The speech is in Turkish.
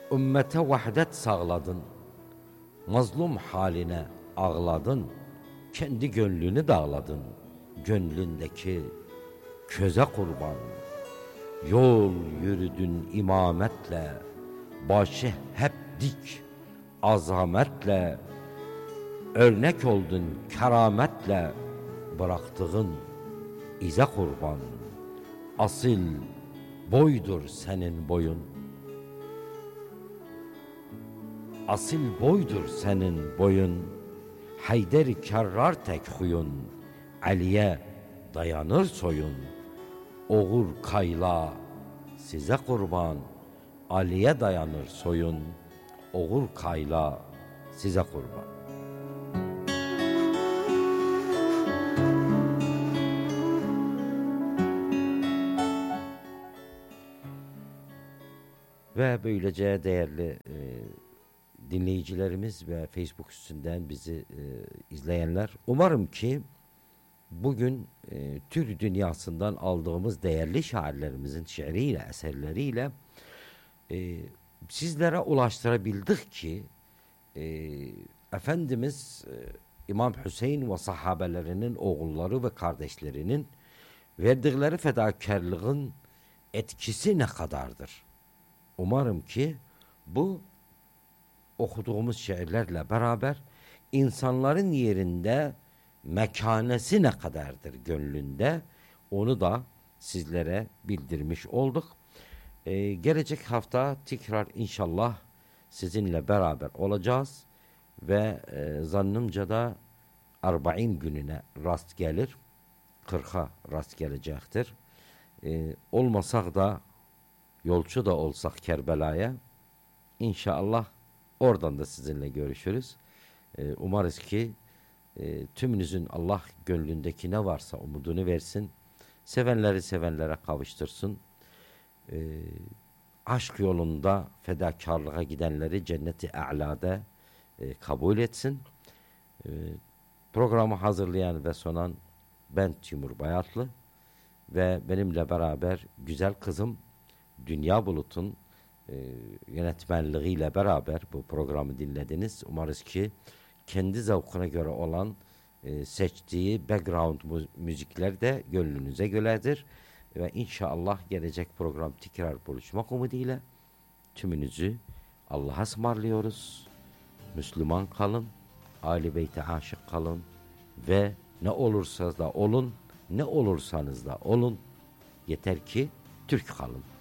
Ümmete vahdet sağladın, mazlum haline ağladın, kendi gönlünü dağladın, gönlündeki köze kurban. Yol yürüdün imametle, başı hep dik, azametle, örnek oldun kerametle, bıraktığın ize kurban. Asil boydur senin boyun, asil boydur senin boyun, Haydar kerrar tek huyun, Ali'ye dayanır soyun. Oğur kayla size kurban, Ali'ye dayanır soyun, oğur kayla size kurban. Ve böylece değerli dinleyicilerimiz ve Facebook üstünden bizi izleyenler, umarım ki bugün Türk dünyasından aldığımız değerli şairlerimizin şiiriyle, eserleriyle sizlere ulaştırabildik ki Efendimiz İmam Hüseyin ve sahabelerinin oğulları ve kardeşlerinin verdikleri fedakarlığın etkisi ne kadardır? Umarım ki bu okuduğumuz şiirlerle beraber insanların yerinde mekanesi ne kadardır gönlünde, onu da sizlere bildirmiş olduk. Gelecek hafta tekrar inşallah sizinle beraber olacağız ve zannımca da 40 gününe rast gelir, 40'a rast gelecektir. Olmasak da, yolcu da olsak Kerbela'ya, İnşallah oradan da sizinle görüşürüz. Umarız ki tümünüzün Allah gönlündeki ne varsa umudunu versin. Sevenleri sevenlere kavuştursun. Aşk yolunda fedakarlığa gidenleri cenneti a'lada kabul etsin. Programı hazırlayan ve sunan ben Timur Bayatlı ve benimle beraber güzel kızım Dünya Bulut'un yönetmenliğiyle beraber bu programı dinlediniz. Umarız ki kendi zevkine göre olan seçtiği background müzikler de gönlünüze göredir. Ve inşallah gelecek program tekrar buluşmak umuduyla tümünüzü Allah'a ısmarlıyoruz. Müslüman kalın, Âl-i Beyt'e aşık kalın ve ne olursanız da olun, ne olursanız da olun, yeter ki Türk kalın.